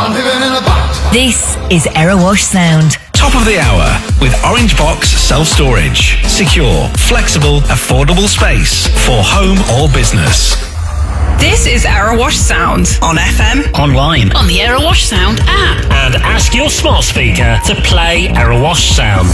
I'm living in a box. This is Erewash Sound. Top of the hour with Orange Box Self-Storage. Secure, flexible, affordable space for home or business. This is Erewash Sound on FM, online, on the Erewash Sound app, and ask your smart speaker to play Erewash Sound.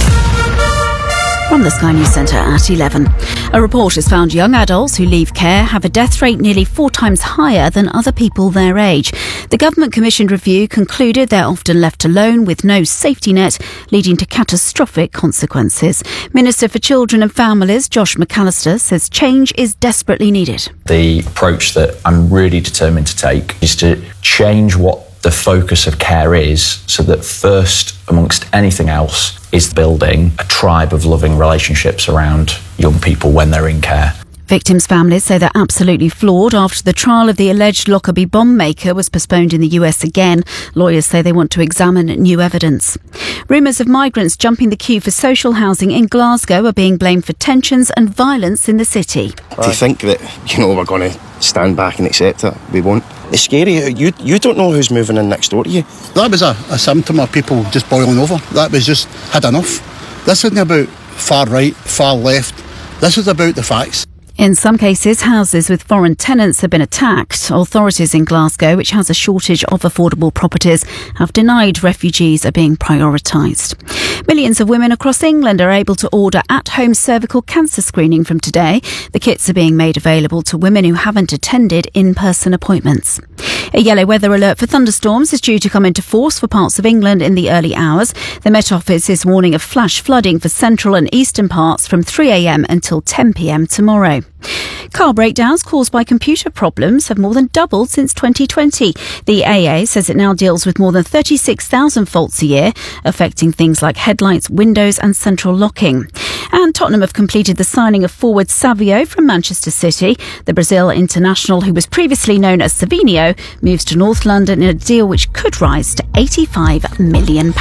From the Sky News Centre at 11. A report has found young adults who leave care have a death rate nearly 4 times higher than other people their age. The government-commissioned review concluded they're often left alone with no safety net, leading to catastrophic consequences. Minister for Children and Families, Josh McAllister, says change is desperately needed. The approach that I'm really determined to take is to change what the focus of care is, so that first, amongst anything else, is building a tribe of loving relationships around young people when they're in care. Victims' families say they're absolutely floored after the trial of the alleged Lockerbie bomb maker was postponed in the US again. Lawyers say they want to examine new evidence. Rumours of migrants jumping the queue for social housing in Glasgow are being blamed for tensions and violence in the city. To think that, we're going to stand back and accept it, we won't. It's scary. You don't know who's moving in next door to you. That was a symptom of people just boiling over. That was just had enough. This isn't about far right, far left. This is about the facts. In some cases, houses with foreign tenants have been attacked. Authorities in Glasgow, which has a shortage of affordable properties, have denied refugees are being prioritised. Millions of women across England are able to order at-home cervical cancer screening from today. The kits are being made available to women who haven't attended in-person appointments. A yellow weather alert for thunderstorms is due to come into force for parts of England in the early hours. The Met Office is warning of flash flooding for central and eastern parts from 3 a.m. until 10 p.m. tomorrow. Car breakdowns caused by computer problems have more than doubled since 2020. The AA says it now deals with more than 36,000 faults a year, affecting things like headlights, windows and central locking. And Tottenham have completed the signing of forward Savio from Manchester City. The Brazil international, who was previously known as Savinho, moves to North London in a deal which could rise to £85 million.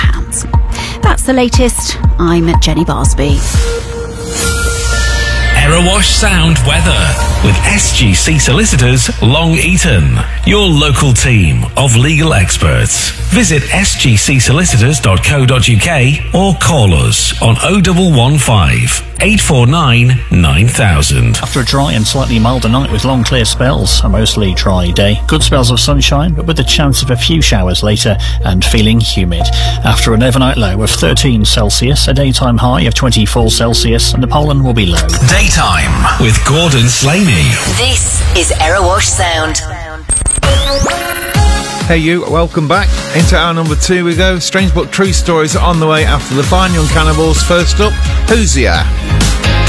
That's the latest. I'm Jenny Barsby. Erewash Sound weather with SGC Solicitors Long Eaton, your local team of legal experts. Visit sgcsolicitors.co.uk or call us on 0115 849 9000. After a dry and slightly milder night with long clear spells, a mostly dry day. Good spells of sunshine, but with a chance of a few showers later and feeling humid. After an overnight low of 13 Celsius, a daytime high of 24 Celsius, and the pollen will be low. Daytime with Gordon Slaney. This is Erewash Sound. Hey you, welcome back. Into hour number 2 we go. Strange but true stories on the way after the Barnyard Cannibals. First up, Hosea.